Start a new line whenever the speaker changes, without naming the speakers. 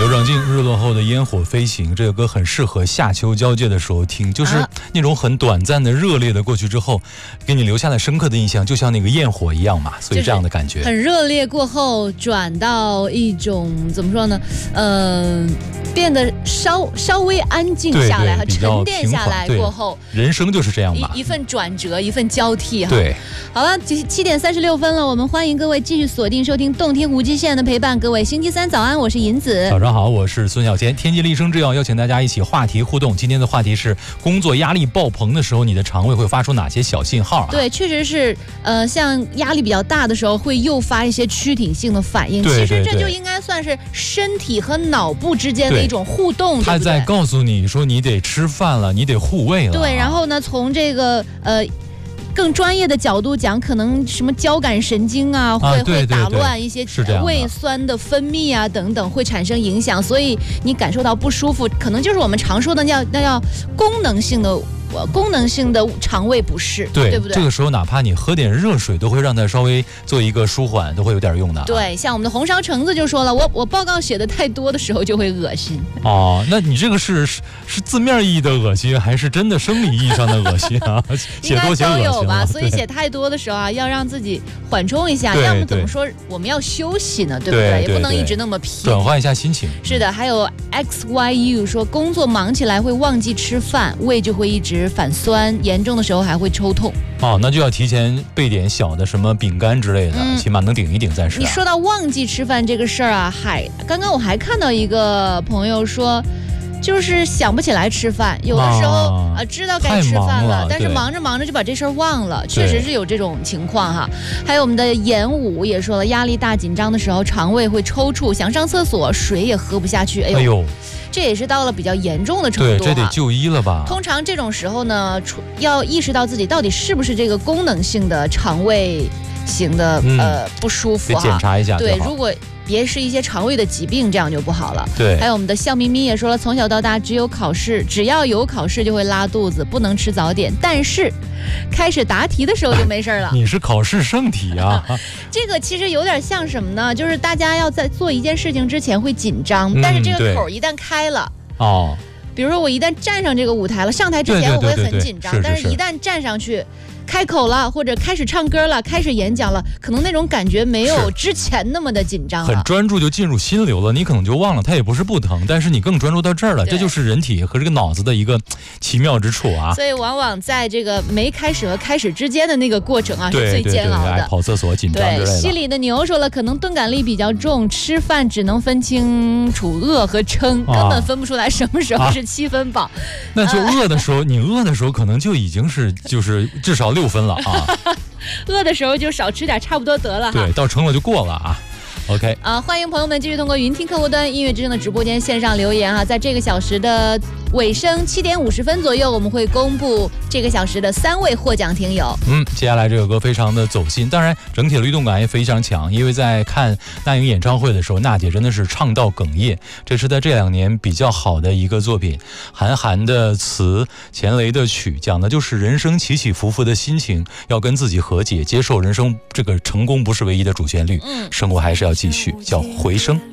刘长静日落后的烟火飞行，这个歌很适合夏秋交界的时候听，就是那种很短暂的热烈的过去之后，给你留下了深刻的印象，就像那个焰火一样嘛，所以这样的感觉。
很热烈过后转到一种怎么说呢？变得稍微安静下来和沉淀下来过后，
人生就是这样吧，
一份转折，一份交替哈。
对，
好了，7点36分了，我们欢迎各位继续锁定收听动听无极限的陪伴，各位星期三早安，我是银子。
早上好，我是孙小坚。天气立生制药邀请大家一起话题互动，今天的话题是工作压力爆棚的时候，你的肠胃会发出哪些小信号啊？
对，确实是，像压力比较大的时候会诱发一些躯体性的反应。
对，
其实这就应该算是身体和脑部之间的一种互动，
他在告诉你说你得吃饭了，你得护胃了。
对，然后呢，从这个更专业的角度讲，可能什么交感神经啊，会打乱一些胃酸的分泌啊等等，会产生影响，所以你感受到不舒服，可能就是我们常说的那叫功能性的肠胃不适，对不对？
这个时候哪怕你喝点热水，都会让它稍微做一个舒缓，都会有点用的。
对，像我们的红烧橙子就说了，我报告写的太多的时候就会恶心。
哦，那你这个是字面意义的恶心，还是真的生理意义上的恶心啊？
应该都有吧。所以写太多的时候啊，要让自己缓冲一下。要么怎么说，我们要休息呢，对不对？也不能一直那么拼，
转换一下心情。
是的，还有 XYU 说，工作忙起来会忘记吃饭，胃就会一直反酸，严重的时候还会抽痛。
哦，那就要提前备点小的什么饼干之类的，起码能顶一顶再吃。
你说到忘记吃饭这个事儿啊，刚刚我还看到一个朋友说，就是想不起来吃饭，有的时候知道该吃饭了，但是忙着忙着就把这事儿忘了，确实是有这种情况哈。还有我们的演武也说了，压力大紧张的时候，肠胃会抽搐，想上厕所，水也喝不下去。哎呦。这也是到了比较严重的程度，
对，这得就医了吧？
通常这种时候呢，要意识到自己到底是不是这个功能性的肠胃型的不舒服
得检查一下。
对，如果别是一些肠胃的疾病，这样就不好了。
对，
还有我们的笑眯眯也说了，从小到大只要有考试就会拉肚子，不能吃早点，但是开始答题的时候就没事了。
你是考试圣体啊！
这个其实有点像什么呢？就是大家要在做一件事情之前会紧张，但是这个口一旦开了，比如说我一旦站上这个舞台了，上台之前我会很紧张，但是一旦站上去开口了，或者开始唱歌了，开始演讲了，可能那种感觉没有之前那么的紧张了，
很专注就进入心流了，你可能就忘了它也不是不疼，但是你更专注到这儿了，这就是人体和这个脑子的一个奇妙之处啊。
所以往往在这个没开始和开始之间的那个过程啊，是最煎熬的。
跑厕所紧张之类的。
西里的牛说了，可能钝感力比较重，吃饭只能分清楚饿和撑，根本分不出来什么时候是7分饱。
那就饿的时候，你饿的时候可能就已经是就是至少6分了啊。
饿的时候就少吃点，差不多得了哈。
对，到撑了就过了啊。OK
欢迎朋友们继续通过云听客户端音乐之声的直播间线上留言啊，在这个小时的尾声7点50分左右，我们会公布这个小时的3位获奖听友。
接下来这首歌非常的走心，当然整体的律动感也非常强，因为在看那英演唱会的时候，娜姐真的是唱到哽咽，这是在这2年比较好的一个作品。韩寒的词，钱雷的曲，讲的就是人生起起伏伏的心情，要跟自己和解，接受人生这个成功不是唯一的主旋律，生活还是要继续，叫回声。